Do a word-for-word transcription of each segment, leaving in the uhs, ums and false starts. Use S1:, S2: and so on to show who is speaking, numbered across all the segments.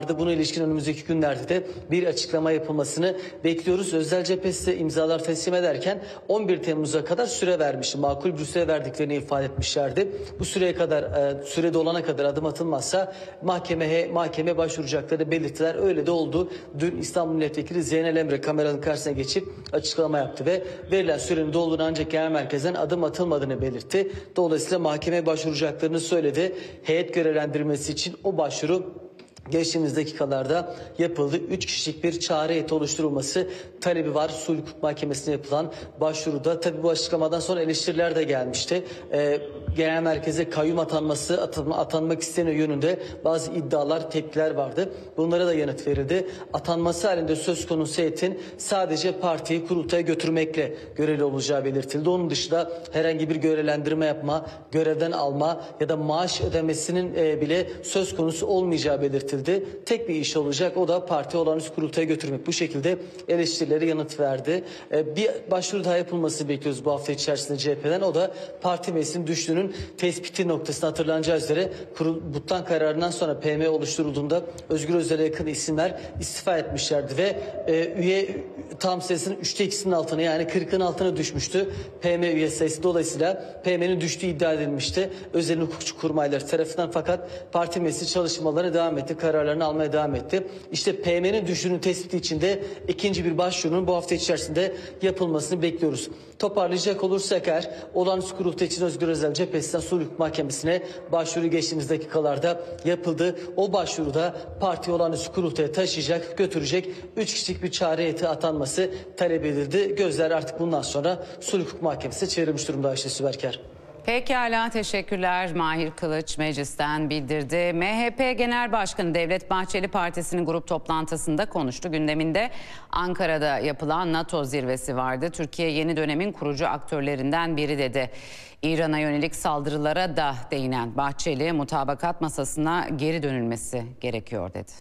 S1: Buna ilişkin önümüzdeki günlerde de bir açıklama yapılmasını bekliyoruz. Özel cephesi de imzalar teslim ederken on bir Temmuz'a kadar süre vermiş. Makul bir süre verdiklerini ifade etmişlerdi. Bu süreye kadar, e, süre dolana kadar adım atılmazsa mahkemeye mahkeme başvuracakları belirttiler. Öyle de oldu. Dün İstanbul Milletvekili Zeynel Emre kameranın karşısına geçip açıklama yaptı ve verilen sürenin dolduğunu ancak genel merkezden adım atılmadığını belirtti. Dolayısıyla mahkemeye başvuracaklarını söyledi. Heyet görevlendirilmesi için o başvuru geçtiğimiz dakikalarda yapıldı. Üç kişilik bir çağrı heyeti oluşturulması talebi var. Sulh Hukuk Mahkemesi'ne yapılan başvuruda. Tabii bu açıklamadan sonra eleştiriler de gelmişti. Ee, genel merkeze kayyum atanması, atanma, atanmak isteniyor yönünde bazı iddialar, tepkiler vardı. Bunlara da yanıt verildi. Atanması halinde söz konusu heyetin sadece partiyi kurultaya götürmekle görevli olacağı belirtildi. Onun dışında herhangi bir görevlendirme yapma, görevden alma ya da maaş ödemesinin e, bile söz konusu olmayacağı belirtildi. Tek bir iş olacak, o da parti olağanüstü kurultaya götürmek. Bu şekilde eleştirilere yanıt verdi. Ee, bir başvuru daha yapılmasını bekliyoruz bu hafta içerisinde C H P'den. O da parti meclisinin düştüğünün tespiti noktasında hatırlanacağı üzere kurul, Buttan kararından sonra P M oluşturulduğunda Özgür Özel'e yakın isimler istifa etmişlerdi ve e, üye tam sayısının üçte ikisinin altına, yani kırkın altına düşmüştü P M üye sayısı. Dolayısıyla P M'nin düştüğü iddia edilmişti Özel'in hukukçu kurmayları tarafından, fakat parti meclisi çalışmalarına devam etti. Kararlarını almaya devam etti. İşte P M'nin düşüşünün tespiti için de ikinci bir başvurunun bu hafta içerisinde yapılmasını bekliyoruz. Toparlayacak olursak eğer, olağanüstü kurultay için Özgür Özel cephesinden Sulh Hukuk Mahkemesi'ne başvuru geçtiğimiz dakikalarda yapıldı. O başvuruda parti olağanüstü kurultaya taşıyacak, götürecek üç kişilik bir çağrı heyeti atanması talep edildi. Gözler artık bundan sonra Sulh Hukuk Mahkemesi'ne çevrilmiş durumda Ayşe Süberker.
S2: Pekala, teşekkürler. Mahir Kılıç meclisten bildirdi. M H P Genel Başkanı Devlet Bahçeli partisinin grup toplantısında konuştu. Gündeminde Ankara'da yapılan NATO zirvesi vardı. Türkiye yeni dönemin kurucu aktörlerinden biri dedi. İran'a yönelik saldırılara da değinen Bahçeli, mutabakat masasına geri dönülmesi gerekiyor dedi.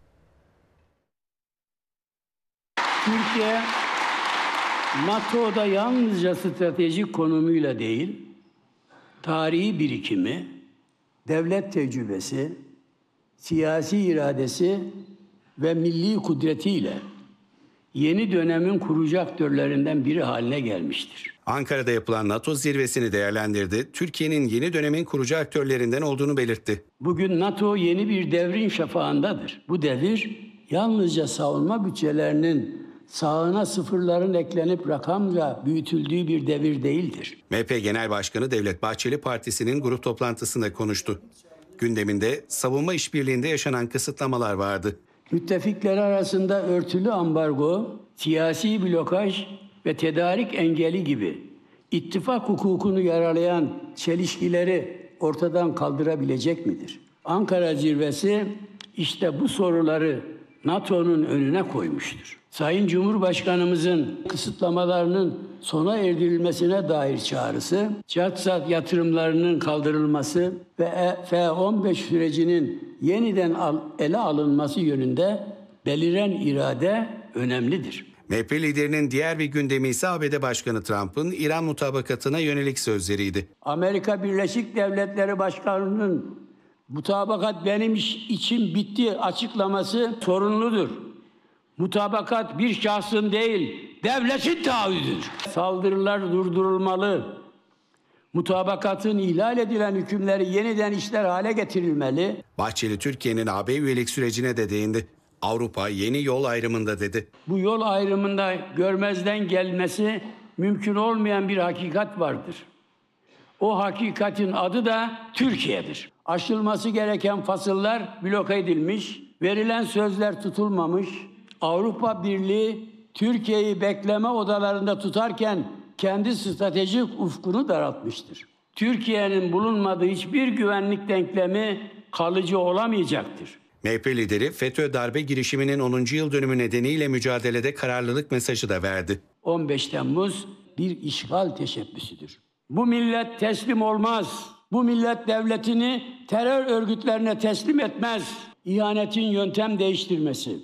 S3: Türkiye NATO'da yalnızca stratejik konumuyla değil, tarihi birikimi, devlet tecrübesi, siyasi iradesi ve milli kudretiyle yeni dönemin kurucu aktörlerinden biri haline gelmiştir.
S4: Ankara'da yapılan NATO zirvesini değerlendirdi. Türkiye'nin yeni dönemin kurucu aktörlerinden olduğunu belirtti.
S3: Bugün NATO yeni bir devrin şafağındadır. Bu devir yalnızca savunma bütçelerinin sağına sıfırların eklenip rakamla büyütüldüğü bir devir değildir.
S4: M H P Genel Başkanı Devlet Bahçeli partisinin grup toplantısında konuştu. Gündeminde savunma işbirliğinde yaşanan kısıtlamalar vardı.
S3: Müttefikler arasında örtülü ambargo, siyasi blokaj ve tedarik engeli gibi ittifak hukukunu yaralayan çelişkileri ortadan kaldırabilecek midir? Ankara zirvesi işte bu soruları NATO'nun önüne koymuştur. Sayın Cumhurbaşkanımızın kısıtlamalarının sona erdirilmesine dair çağrısı, CATSAT yatırımlarının kaldırılması ve F on beş sürecinin yeniden ele alınması yönünde beliren irade önemlidir.
S4: M H P liderinin diğer bir gündemi ise A B D Başkanı Trump'ın İran mutabakatına yönelik sözleriydi.
S3: Amerika Birleşik Devletleri Başkanı'nın mutabakat benim için bitti açıklaması sorunludur. Mutabakat bir şahsın değil, devletin taahhüdüdür. Saldırılar durdurulmalı. Mutabakatın ihlal edilen hükümleri yeniden işler hale getirilmeli.
S4: Bahçeli, Türkiye'nin A B üyelik sürecine de değindi. Avrupa yeni yol ayrımında dedi.
S3: Bu yol ayrımında görmezden gelmesi mümkün olmayan bir hakikat vardır. O hakikatin adı da Türkiye'dir. Aşılması gereken fasıllar bloke edilmiş, verilen sözler tutulmamış. Avrupa Birliği Türkiye'yi bekleme odalarında tutarken kendi stratejik ufkunu daraltmıştır. Türkiye'nin bulunmadığı hiçbir güvenlik denklemi kalıcı olamayacaktır.
S4: M H P lideri FETÖ darbe girişiminin onuncu yıl dönümü nedeniyle mücadelede kararlılık mesajı da verdi.
S3: on beş Temmuz bir işgal teşebbüsüdür. Bu millet teslim olmaz. Bu millet devletini terör örgütlerine teslim etmez. İhanetin yöntem değiştirmesi,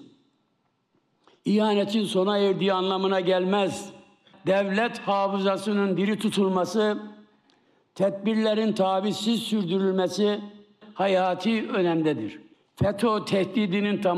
S3: İhanetin sona erdiği anlamına gelmez. Devlet hafızasının diri tutulması, tedbirlerin tavizsiz sürdürülmesi hayati önemdedir. FETÖ tehdidinin tam